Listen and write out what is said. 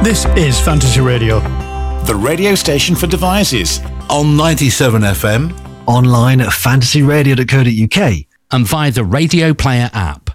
This is Fantasy Radio, the radio station for devices. On 97 FM. Online at fantasyradio.co.uk. And via the Radio Player app.